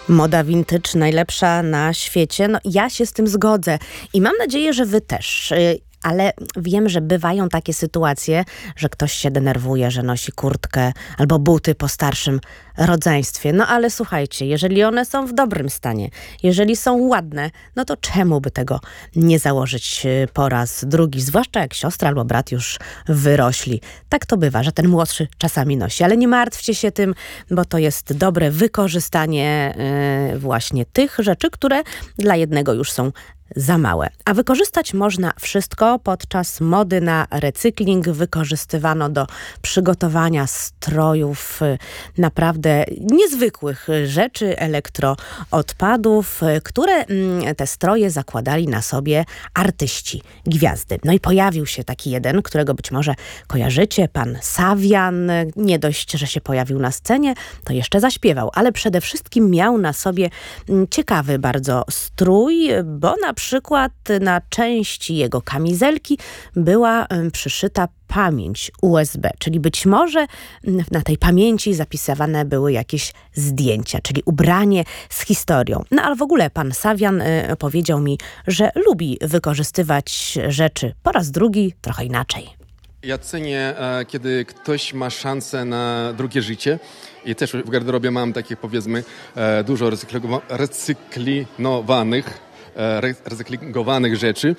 Moda vintage najlepsza na świecie. No, ja się z tym zgodzę i mam nadzieję, że wy też. Ale wiem, że bywają takie sytuacje, że ktoś się denerwuje, że nosi kurtkę albo buty po starszym rodzeństwie. No ale słuchajcie, jeżeli one są w dobrym stanie, jeżeli są ładne, no to czemu by tego nie założyć po raz drugi? Zwłaszcza jak siostra albo brat już wyrośli. Tak to bywa, że ten młodszy czasami nosi. Ale nie martwcie się tym, bo to jest dobre wykorzystanie właśnie tych rzeczy, które dla jednego już są za małe. A wykorzystać można wszystko. Podczas mody na recykling wykorzystywano do przygotowania strojów naprawdę niezwykłych rzeczy, elektroodpadów, które te stroje zakładali na sobie artyści, gwiazdy. No i pojawił się taki jeden, którego być może kojarzycie, pan Savian. Nie dość, że się pojawił na scenie, to jeszcze zaśpiewał, ale przede wszystkim miał na sobie ciekawy bardzo strój, bo na przykład na części jego kamizelki była przyszyta pamięć USB, czyli być może na tej pamięci zapisywane były jakieś zdjęcia, czyli ubranie z historią. No ale w ogóle pan Savian powiedział mi, że lubi wykorzystywać rzeczy po raz drugi trochę inaczej. Ja cenię, kiedy ktoś ma szansę na drugie życie i też w garderobie mam takich, powiedzmy, dużo recyklingowanych rzeczy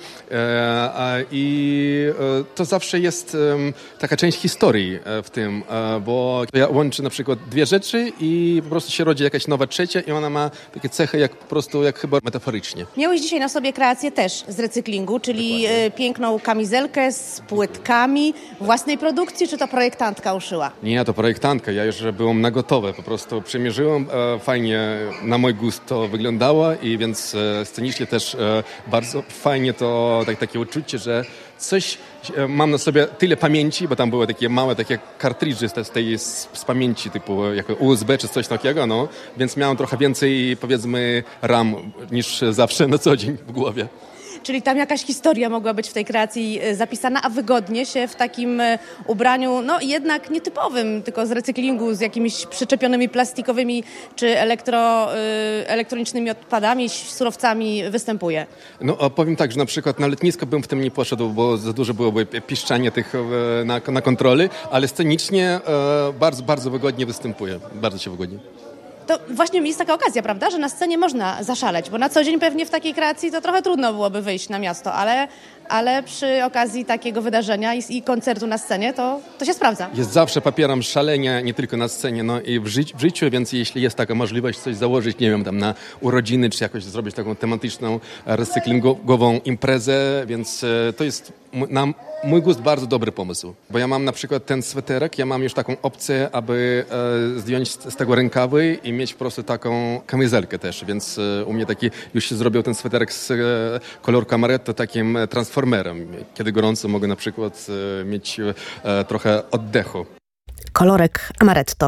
i to zawsze jest taka część historii w tym, bo ja łączę na przykład dwie rzeczy i po prostu się rodzi jakaś nowa trzecia i ona ma takie cechy jak po prostu, jak chyba metaforycznie. Miałeś dzisiaj na sobie kreację też z recyklingu, czyli piękną kamizelkę z płytkami własnej produkcji, czy to projektantka uszyła? Nie, to projektantka. Ja już byłem na gotowe. Po prostu przymierzyłem. Fajnie na mój gust to wyglądało i więc scenicznie też bardzo fajnie to takie uczucie, że coś mam na sobie tyle pamięci, bo tam były takie małe takie kartridże z pamięci typu jako USB czy coś takiego, no, więc miałem trochę więcej, powiedzmy, RAM niż zawsze na co dzień w głowie. Czyli tam jakaś historia mogła być w tej kreacji zapisana, a wygodnie się w takim ubraniu, no jednak nietypowym, tylko z recyklingu, z jakimiś przyczepionymi plastikowymi czy elektronicznymi odpadami, surowcami występuje. No a powiem tak, że na przykład na letnisko bym w tym nie poszedł, bo za dużo byłoby piszczenia tych na kontroli, ale scenicznie bardzo, bardzo wygodnie występuje. Bardzo się wygodnie. To właśnie jest taka okazja, prawda, że na scenie można zaszaleć, bo na co dzień pewnie w takiej kreacji to trochę trudno byłoby wyjść na miasto, ale przy okazji takiego wydarzenia i koncertu na scenie to się sprawdza. Jest zawsze papierem szalenia, nie tylko na scenie, no i w życiu, więc jeśli jest taka możliwość coś założyć, nie wiem, tam na urodziny, czy jakoś zrobić taką tematyczną, recyklingową imprezę, więc to jest na mój gust bardzo dobry pomysł. Bo ja mam na przykład ten sweterek, ja mam już taką opcję, aby zdjąć z tego rękawy i mieć po prostu taką kamizelkę też, więc u mnie taki już się zrobił ten sweterek z kolorku amaretto takim transformerem. Kiedy gorąco mogę na przykład mieć trochę oddechu. Kolorek amaretto.